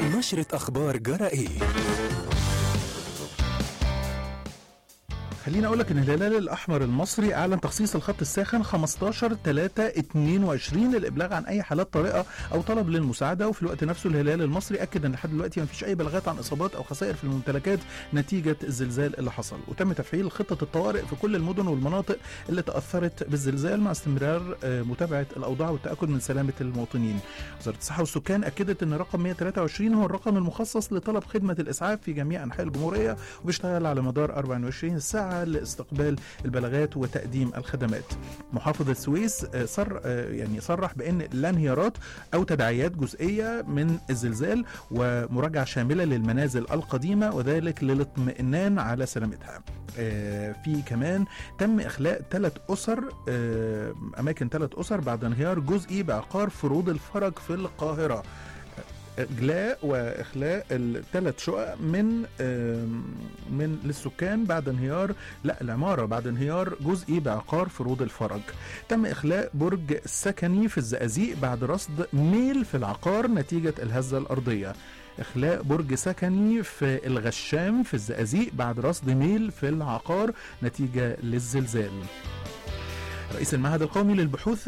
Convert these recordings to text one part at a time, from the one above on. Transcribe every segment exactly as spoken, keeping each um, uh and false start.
نشرة أخبار جرائي. خليني اقول لك ان الهلال الاحمر المصري اعلن تخصيص الخط الساخن خمستاشر تلاتة اتنين وعشرين للابلاغ عن اي حالات طارئه او طلب للمساعده. وفي الوقت نفسه الهلال المصري اكد ان لحد دلوقتي ما فيش اي بلاغات عن اصابات او خسائر في الممتلكات نتيجه الزلزال اللي حصل، وتم تفعيل خطه الطوارئ في كل المدن والمناطق اللي تاثرت بالزلزال مع استمرار متابعه الاوضاع والتاكد من سلامه المواطنين. وزاره الصحه والسكان اكدت ان رقم مية وتلاتة وعشرين هو الرقم المخصص لطلب خدمه الاسعاف في جميع انحاء الجمهوريه، وبيشتغل على مدار أربعة وعشرين ساعه لاستقبال البلاغات وتقديم الخدمات. محافظ السويس صر يعني صرح بان لا انهيارات او تداعيات جزئيه من الزلزال ومراجعه شامله للمنازل القديمه، وذلك للاطمئنان على سلامتها. في كمان تم اخلاء ثلاث اسر اماكن ثلاث اسر بعد انهيار جزئي بعقار فروض الفرج في القاهره. إجلاء وإخلاء الثلاث شقق من من للسكان بعد انهيار لا العمارة بعد انهيار جزئي بعقار فروض الفرج. تم إخلاء برج سكني في الزقازيق بعد رصد ميل في العقار نتيجة الهزة الأرضية. إخلاء برج سكني في الغشام في الزقازيق بعد رصد ميل في العقار نتيجة للزلزال. رئيس المعهد القومي للبحوث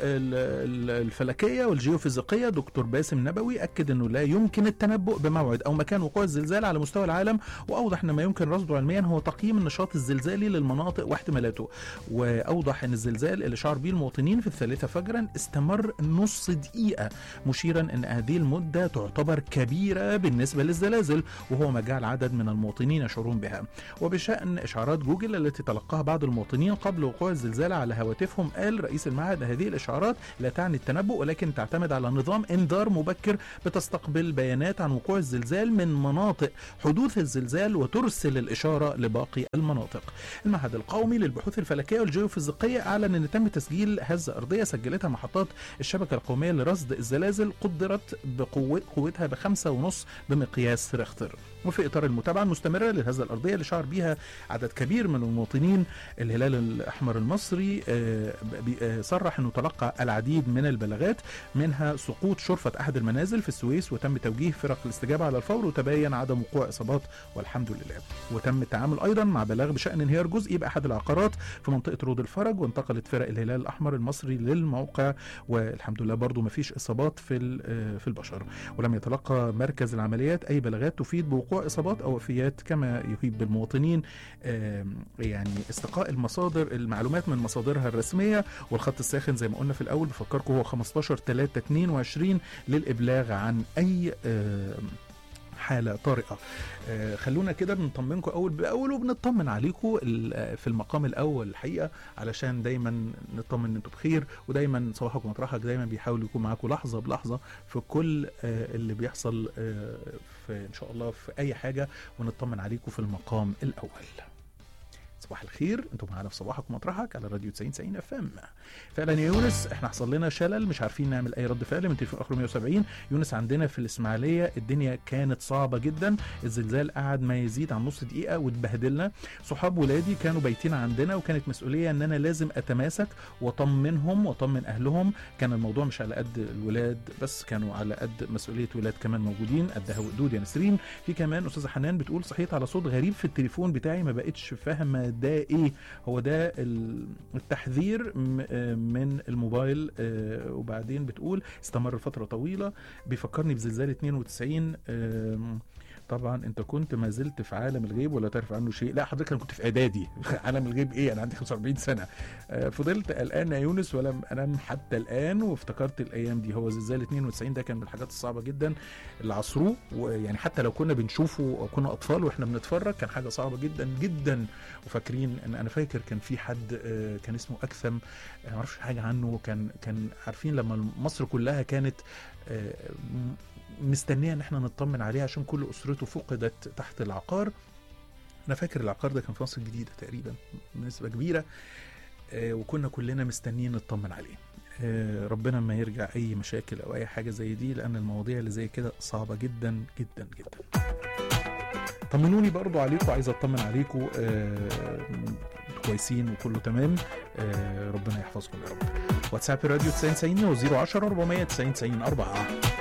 الفلكية والجيوفيزيقية دكتور باسم نبوي أكد أنه لا يمكن التنبؤ بموعد أو مكان وقوع الزلزال على مستوى العالم، وأوضح أن ما يمكن رصده علميا هو تقييم النشاط الزلزالي للمناطق واحتمالاته. وأوضح أن الزلزال اللي شعر به المواطنين في الثالثة فجرا استمر نص دقيقة، مشيرا أن هذه المدة تعتبر كبيرة بالنسبة للزلازل، وهو ما جعل عدد من المواطنين يشعرون بها. وبشأن إشعارات جوجل التي تلقاها بعض المواطنين قبل وقوع الزلزال على هواتفهم، قال رئيس المعهد هذه الإشعارات لا تعني التنبؤ، ولكن تعتمد على نظام إنذار مبكر بتستقبل بيانات عن وقوع الزلزال من مناطق حدوث الزلزال وترسل الإشارة لباقي المناطق. المعهد القومي للبحوث الفلكية والجيوفيزيقية أعلن أن تم تسجيل هزة أرضية سجلتها محطات الشبكة القومية لرصد الزلازل قدرت بقوة قوتها بخمسة ونص بمقياس ريختر. وفي إطار المتابعة المستمرة للهزة الأرضية اللي شعر بها عدد كبير من المواطنين، الهلال الأحمر المصري صرح أنه تلقى العديد من البلاغات، منها سقوط شرفة أحد المنازل في السويس، وتم توجيه فرق الاستجابة على الفور وتبين عدم وقوع إصابات والحمد لله. وتم التعامل أيضا مع بلاغ بشأن انهيار جزئي بأحد العقارات في منطقة رود الفرج، وانتقلت فرق الهلال الأحمر المصري للموقع والحمد لله برضو ما فيش إصابات في في البشر. ولم يتلقى مركز العمليات أي بلاغات تفيد بوقوع إصابات أو وفيات، كما يفيد بالمواطنين يعني استقاء المصادر المعلومات من مصادرها الرسمية. والخط الساخن زي ما قلنا في الأول بفكركم هو خمستاشر تلاتة اتنين وعشرين للإبلاغ عن أي حالة طارئة. آه خلونا كده بنطمنكم أول بأول وبنطمن عليكم في المقام الأول الحقيقة، علشان دايما نطمن ان انتم بخير، ودايما صباحكم مطرحك دايما بيحاول يكون معاكم لحظة بلحظة في كل آه اللي بيحصل آه في إن شاء الله في أي حاجة، ونطمن عليكم في المقام الأول. صباح الخير، انتم معانا في صباحك ومطرحك على راديو تسعين تسعين اف ام. فعلا يا يونس احنا حصل لنا شلل، مش عارفين نعمل اي رد فعل من تليفون اخر مية وسبعين. يونس عندنا في الاسماعيليه الدنيا كانت صعبه جدا، الزلزال قعد ما يزيد عن نص دقيقه واتبهدلنا. صحاب ولادي كانوا بايتين عندنا، وكانت مسؤوليه ان انا لازم اتماسك واطمنهم واطمن اهلهم. كان الموضوع مش على قد الولاد بس، كانوا على قد مسؤوليه ولاد كمان موجودين قدها وقدود يا نسرين. في كمان استاذه حنان بتقول صحيت على صوت غريب في التليفون بتاعي، ما بقتش فاهمه ده ايه هو، ده التحذير من الموبايل. وبعدين بتقول استمر فترة طويلة بيفكرني بزلزال اتنين وتسعين. طبعا انت كنت ما زلت في عالم الغيب ولا تعرف عنه شيء؟ لا حضرتك انا كنت في اعدادي. عالم الغيب ايه، انا عندي خمسة وأربعين سنة. فضلت قلقان يا يونس ولم انام حتى الان، وافتكرت الايام دي. هو زلزال اتنين وتسعين ده كان من الحاجات الصعبة جدا اللي عصروه، ويعني حتى لو كنا بنشوفه او كنا اطفال واحنا بنتفرج كان حاجة صعبة جدا جدا. وفاكرين ان انا فاكر كان في حد كان اسمه اكثم، ما اعرفش حاجة عنه، كان كان عارفين لما مصر كلها كانت مستنيه ان احنا نطمن عليه عشان كل اسرته فقدت تحت العقار. انا فاكر العقار ده كان في مصر الجديدة تقريبا بنسبة كبيرة، وكنا كلنا مستنيين نطمن عليه. ربنا ما يرجع اي مشاكل او اي حاجة زي دي، لان المواضيع اللي زي كده صعبة جدا جدا جدا. طمنوني برضو عليكم، عايز اطمن عليكم كويسين وكله تمام. ربنا يحفظكم يا رب. واتساب راديو تسعين تسعين وزيرو عشرة أربعمية تسعين تسعين أربعة.